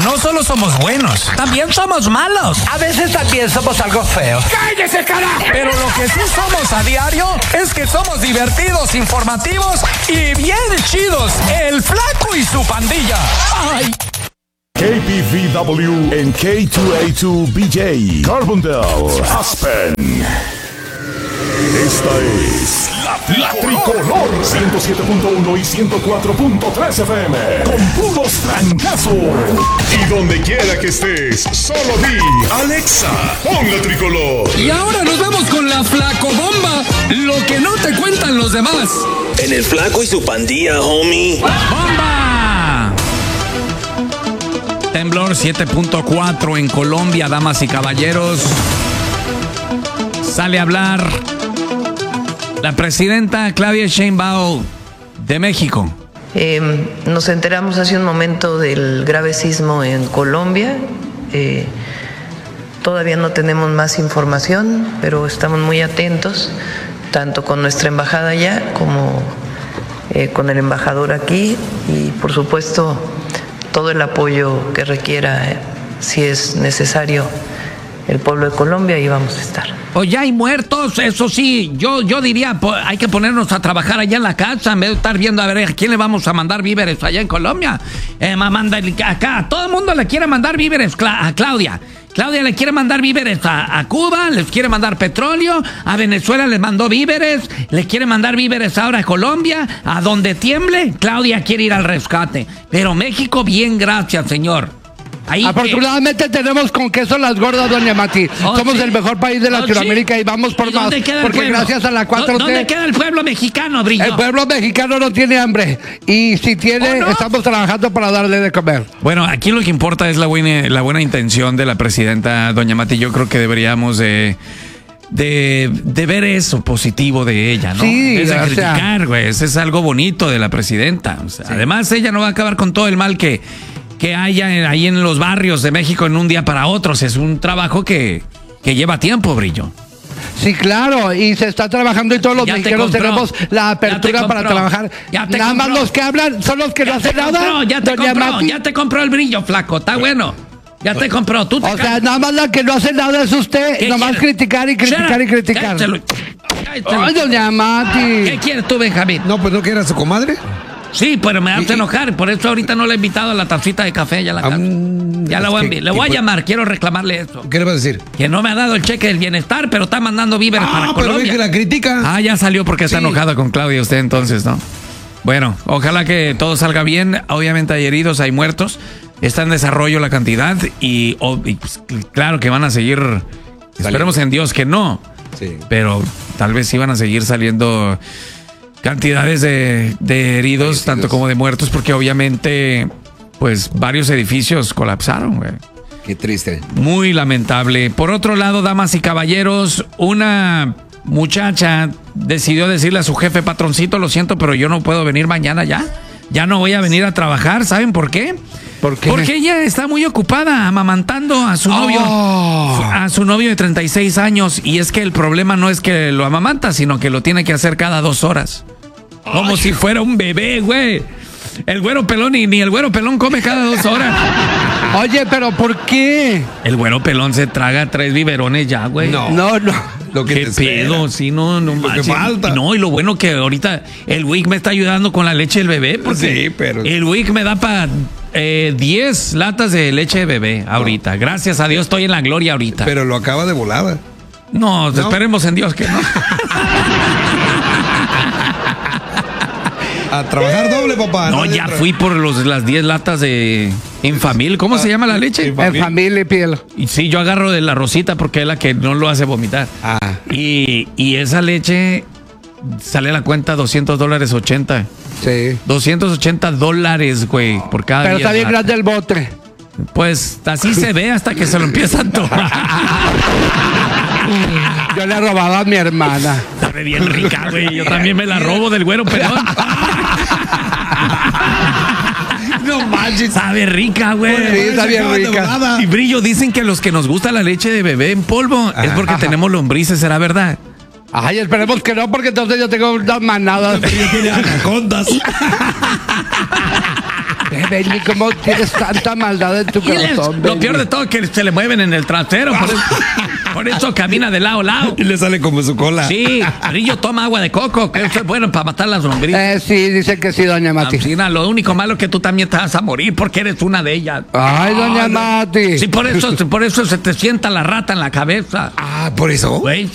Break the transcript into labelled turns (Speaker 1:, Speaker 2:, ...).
Speaker 1: no solo somos buenos, también somos malos.
Speaker 2: A veces también somos algo feos.
Speaker 3: ¡Cállese, carajo!
Speaker 1: Pero lo que sí somos a diario es que somos divertidos, informativos y bien chidos. El Flaco y su pandilla. ¡Ay!
Speaker 4: KPVW en K2A2BJ, Carbondale, Aspen. Esta es la Tricolor 107.1 y 104.3 FM con puros trancazos.
Speaker 5: Y donde quiera que estés, solo di Alexa, pon la Tricolor.
Speaker 1: Y ahora nos vamos con la Flacobomba, lo que no te cuentan los demás.
Speaker 6: En el Flaco y su pandilla, homie.
Speaker 1: ¡Bomba! Temblor 7.4 en Colombia, damas y caballeros. Sale a hablar la presidenta Claudia Sheinbaum de México.
Speaker 7: Nos enteramos hace un momento del grave sismo en Colombia. Todavía no tenemos más información, pero estamos muy atentos, tanto con nuestra embajada allá como con el embajador aquí, y por supuesto todo el apoyo que requiera, si es necesario, el pueblo de Colombia, y vamos a estar.
Speaker 1: Pues ya hay muertos, eso sí, yo diría, hay que ponernos a trabajar allá en la casa en vez de estar viendo a ver a quién le vamos a mandar víveres allá en Colombia. Acá, todo el mundo le quiere mandar víveres a Claudia. Claudia le quiere mandar víveres a Cuba, les quiere mandar petróleo, a Venezuela les mandó víveres, le quiere mandar víveres ahora a Colombia, a donde tiemble, Claudia quiere ir al rescate. Pero México, bien, gracias, señor. Ahí
Speaker 8: afortunadamente tenemos con queso las gordas, doña Mati. Somos el mejor país de Latinoamérica, y vamos por más. Porque gracias a la 4T...
Speaker 1: ¿Dónde queda el pueblo mexicano, Brillo?
Speaker 8: El pueblo mexicano no tiene hambre. Y si tiene, estamos trabajando para darle de comer.
Speaker 1: Bueno, aquí lo que importa es la buena intención de la presidenta, doña Mati. Yo creo que deberíamos de ver eso positivo de ella, ¿no?
Speaker 8: Sí,
Speaker 1: es de criticar, güey. Eso es algo bonito de la presidenta. O sea, sí. Además, ella no va a acabar con todo el mal que haya ahí en los barrios de México en un día para otros. Es un trabajo que lleva tiempo, Brillo.
Speaker 8: Sí, claro, y se está trabajando, y todos los mexicanos tenemos la apertura para trabajar. Nada más los que hablan son los que no hacen nada.
Speaker 1: Ya te compró el Brillo, flaco, está bueno. Ya te compró, tú te
Speaker 8: O sea, nada más la que no hace nada es usted, nomás criticar y criticar y criticar.
Speaker 1: Cállate.
Speaker 8: Ay, doña Mati.
Speaker 1: ¿Qué quieres tú, Benjamín?
Speaker 9: No, pues no que era su comadre.
Speaker 1: Sí, pero me hace enojar, por eso ahorita no le he invitado a la tacita de café ya a la casa. Ya la voy a enviar. Le voy a llamar, quiero reclamarle eso.
Speaker 9: ¿Qué le vas a decir?
Speaker 1: Que no me ha dado el cheque del bienestar, pero está mandando víveres para Colombia.
Speaker 9: Pero ve que la critica.
Speaker 1: Ya salió porque está enojada con Claudia usted entonces, ¿no? Bueno, ojalá que todo salga bien. Obviamente hay heridos, hay muertos. Está en desarrollo la cantidad y pues, claro que van a seguir. Esperemos en Dios que no. Sí. Pero tal vez sí van a seguir saliendo cantidades de heridos, tanto como de muertos, porque obviamente, pues, varios edificios colapsaron, güey.
Speaker 9: Qué triste.
Speaker 1: Muy lamentable. Por otro lado, damas y caballeros, una muchacha decidió decirle a su jefe: patroncito, lo siento, pero yo no puedo venir mañana ya. Ya no voy a venir a trabajar. ¿Saben por qué?
Speaker 8: ¿Por qué?
Speaker 1: Porque ella está muy ocupada amamantando a su novio. A su novio de 36 años. Y es que el problema no es que lo amamanta, sino que lo tiene que hacer cada 2 horas. Como si fuera un bebé, güey. El güero pelón, ni el güero pelón come cada 2 horas.
Speaker 8: Oye, pero ¿por qué?
Speaker 1: El güero pelón se traga 3 biberones ya, güey.
Speaker 8: No.
Speaker 9: Lo que
Speaker 1: ¿Qué pedo? Sí, no
Speaker 9: lo que falta.
Speaker 1: No, y lo bueno que ahorita el WIC me está ayudando con la leche del bebé. Porque
Speaker 9: sí, pero
Speaker 1: el WIC me da para 10 latas de leche de bebé ahorita. Gracias a Dios estoy en la gloria ahorita.
Speaker 9: Pero lo acaba de volada.
Speaker 1: No, esperemos en Dios que no.
Speaker 9: A trabajar doble, papá.
Speaker 1: No, ya fui por las 10 latas de Enfamil. ¿Cómo se llama la leche?
Speaker 8: Enfamil y piel.
Speaker 1: Y sí, yo agarro de la rosita porque es la que no lo hace vomitar. Y esa leche sale a la cuenta $200.80.
Speaker 8: Sí.
Speaker 1: $280, güey, por cada
Speaker 8: Pero
Speaker 1: 10
Speaker 8: está bien
Speaker 1: latas.
Speaker 8: grande el bote.
Speaker 1: Pues así se ve hasta que se lo empiezan a tomar.
Speaker 8: Yo le robaba a mi hermana.
Speaker 1: Sabe bien rica, güey. Yo también me la robo del güero pelón.
Speaker 9: No manches.
Speaker 1: Sabe rica, güey.
Speaker 8: Sí, está bien rica.
Speaker 1: Y Brillo, dicen que los que nos gusta la leche de bebé en polvo es porque tenemos lombrices, ¿será verdad?
Speaker 8: Ay, esperemos que no, porque entonces yo tengo unas manadas.
Speaker 9: Pero yo tiene anacondas.
Speaker 8: Benny, ¿cómo tienes tanta maldad en tu corazón?
Speaker 1: Lo peor de todo es que se le mueven en el trasero. Por eso camina de lado a lado.
Speaker 9: Y le sale como su cola.
Speaker 1: Sí, Rillo toma agua de coco, que eso es bueno para matar las lombrices.
Speaker 8: Sí, dice que sí, doña Mati.
Speaker 1: Lo único malo es que tú también te vas a morir porque eres una de ellas.
Speaker 8: Ay, doña Mati.
Speaker 1: Sí, por eso se te sienta la rata en la cabeza.
Speaker 9: ¿Por eso?
Speaker 1: Güey,